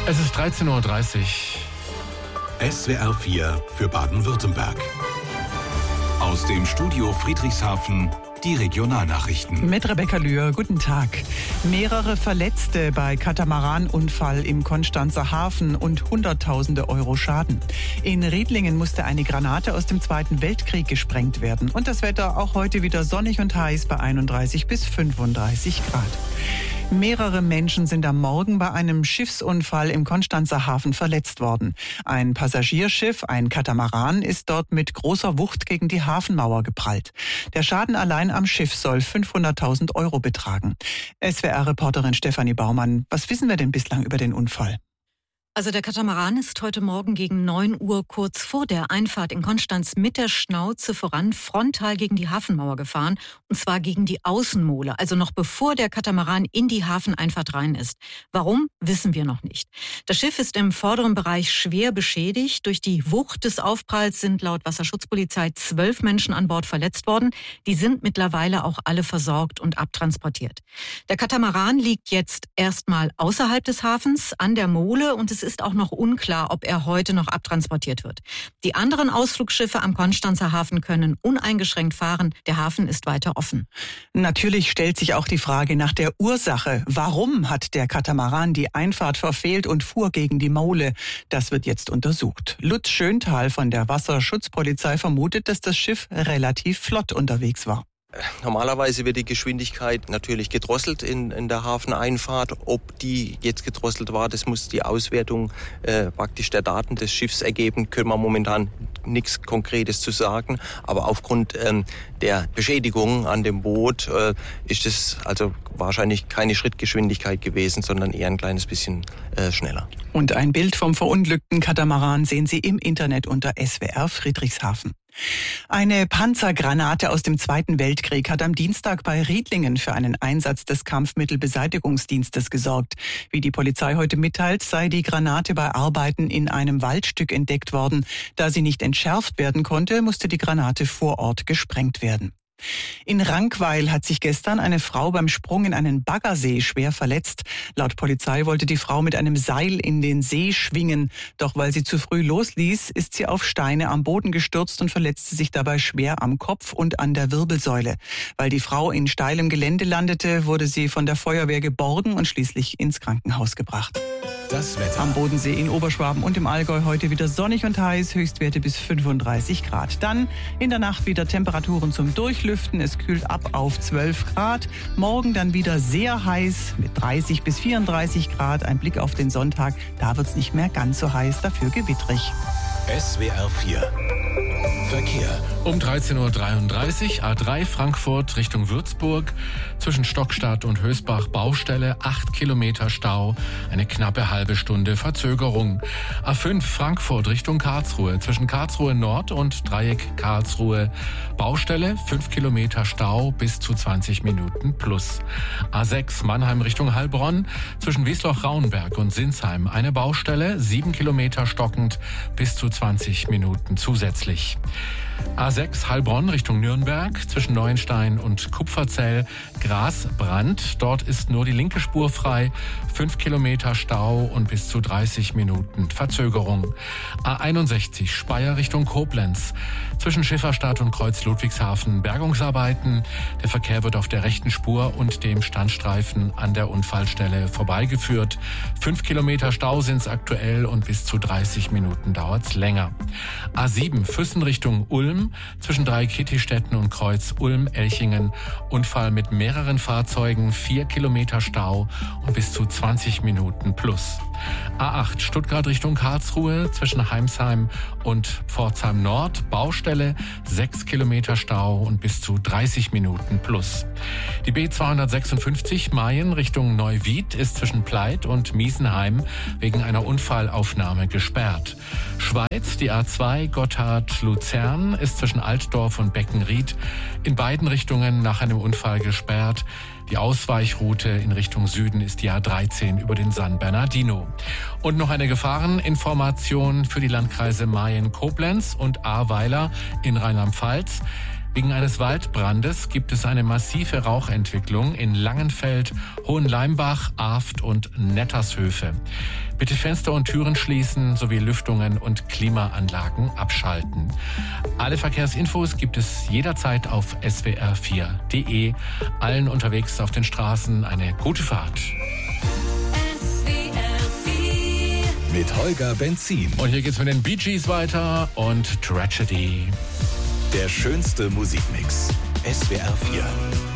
Es ist 13:30 Uhr. SWR 4 für Baden-Württemberg. Aus dem Studio Friedrichshafen die Regionalnachrichten. Mit Rebecca Lühr, guten Tag. Mehrere Verletzte bei Katamaranunfall im Konstanzer Hafen und Hunderttausende Euro Schaden. In Riedlingen musste eine Granate aus dem Zweiten Weltkrieg gesprengt werden. Und das Wetter auch heute wieder sonnig und heiß bei 31 bis 35 Grad. Mehrere Menschen sind am Morgen bei einem Schiffsunfall im Konstanzer Hafen verletzt worden. Ein Passagierschiff, ein Katamaran, ist dort mit großer Wucht gegen die Hafenmauer geprallt. Der Schaden allein am Schiff soll 500.000 Euro betragen. SWR-Reporterin Stefanie Baumann, was wissen wir denn bislang über den Unfall? Also der Katamaran ist heute Morgen gegen 9 Uhr kurz vor der Einfahrt in Konstanz mit der Schnauze voran frontal gegen die Hafenmauer gefahren. Und zwar gegen die Außenmole, also noch bevor der Katamaran in die Hafeneinfahrt rein ist. Warum, wissen wir noch nicht. Das Schiff ist im vorderen Bereich schwer beschädigt. Durch die Wucht des Aufpralls sind laut Wasserschutzpolizei 12 Menschen an Bord verletzt worden. Die sind mittlerweile auch alle versorgt und abtransportiert. Der Katamaran liegt jetzt erstmal außerhalb des Hafens an der Mole und es ist auch noch unklar, ob er heute noch abtransportiert wird. Die anderen Ausflugsschiffe am Konstanzer Hafen können uneingeschränkt fahren. Der Hafen ist weiter offen. Natürlich stellt sich auch die Frage nach der Ursache. Warum hat der Katamaran die Einfahrt verfehlt und fuhr gegen die Mole? Das wird jetzt untersucht. Lutz Schöntal von der Wasserschutzpolizei vermutet, dass das Schiff relativ flott unterwegs war. Normalerweise wird die Geschwindigkeit natürlich gedrosselt in der Hafeneinfahrt. Ob die jetzt gedrosselt war, das muss die Auswertung praktisch der Daten des Schiffs ergeben. Können wir momentan nichts Konkretes zu sagen. Aber aufgrund der Beschädigung an dem Boot ist es also wahrscheinlich keine Schrittgeschwindigkeit gewesen, sondern eher ein kleines bisschen schneller. Und ein Bild vom verunglückten Katamaran sehen Sie im Internet unter SWR Friedrichshafen. Eine Panzergranate aus dem Zweiten Weltkrieg hat am Dienstag bei Riedlingen für einen Einsatz des Kampfmittelbeseitigungsdienstes gesorgt. Wie die Polizei heute mitteilt, sei die Granate bei Arbeiten in einem Waldstück entdeckt worden. Da sie nicht entschärft werden konnte, musste die Granate vor Ort gesprengt werden. In Rankweil hat sich gestern eine Frau beim Sprung in einen Baggersee schwer verletzt. Laut Polizei wollte die Frau mit einem Seil in den See schwingen. Doch weil sie zu früh losließ, ist sie auf Steine am Boden gestürzt und verletzte sich dabei schwer am Kopf und an der Wirbelsäule. Weil die Frau in steilem Gelände landete, wurde sie von der Feuerwehr geborgen und schließlich ins Krankenhaus gebracht. Das Wetter. Am Bodensee in Oberschwaben und im Allgäu heute wieder sonnig und heiß, Höchstwerte bis 35 Grad. Dann in der Nacht wieder Temperaturen zum Durchlüften. Es kühlt ab auf 12 Grad. Morgen dann wieder sehr heiß mit 30 bis 34 Grad. Ein Blick auf den Sonntag, da wird's nicht mehr ganz so heiß, dafür gewittrig. SWR 4 Verkehr. Um 13:33 Uhr, A3 Frankfurt Richtung Würzburg. Zwischen Stockstadt und Hösbach Baustelle, 8 Kilometer Stau, eine knappe halbe Stunde Verzögerung. A5 Frankfurt Richtung Karlsruhe. Zwischen Karlsruhe Nord und Dreieck Karlsruhe Baustelle, 5 Kilometer Stau, bis zu 20 Minuten plus. A6 Mannheim Richtung Heilbronn. Zwischen Wiesloch-Rauenberg und Sinsheim eine Baustelle, 7 Kilometer stockend, bis zu 20 Minuten zusätzlich. A6 Heilbronn Richtung Nürnberg, zwischen Neuenstein und Kupferzell, Grasbrand. Dort ist nur die linke Spur frei, 5 Kilometer Stau und bis zu 30 Minuten Verzögerung. A61 Speyer Richtung Koblenz, zwischen Schifferstadt und Kreuz Ludwigshafen Bergungsarbeiten. Der Verkehr wird auf der rechten Spur und dem Standstreifen an der Unfallstelle vorbeigeführt. 5 Kilometer Stau sind es aktuell und bis zu 30 Minuten dauert's länger. A7 Füssen Richtung Ulm, zwischen Dreieck-Kittistetten und Kreuz Ulm-Elchingen. Unfall mit mehreren Fahrzeugen, 4 Kilometer Stau und bis zu 20 Minuten plus. A8 Stuttgart Richtung Karlsruhe, zwischen Heimsheim und Pforzheim Nord. Baustelle, 6 Kilometer Stau und bis zu 30 Minuten plus. Die B256 Mayen Richtung Neuwied ist zwischen Pleit und Miesenheim wegen einer Unfallaufnahme gesperrt. Schweiz, die A2 Gotthard-Luzern ist zwischen Altdorf und Beckenried in beiden Richtungen nach einem Unfall gesperrt. Die Ausweichroute in Richtung Süden ist die A13 über den San Bernardino. Und noch eine Gefahreninformation für die Landkreise Mayen-Koblenz und Ahrweiler in Rheinland-Pfalz. Wegen eines Waldbrandes gibt es eine massive Rauchentwicklung in Langenfeld, Hohenleimbach, Aft und Nettershöfe. Bitte Fenster und Türen schließen sowie Lüftungen und Klimaanlagen abschalten. Alle Verkehrsinfos gibt es jederzeit auf swr4.de. Allen unterwegs auf den Straßen eine gute Fahrt. Mit Holger Benzin. Und hier geht's mit den Bee Gees weiter und Tragedy. Der schönste Musikmix. SWR 4.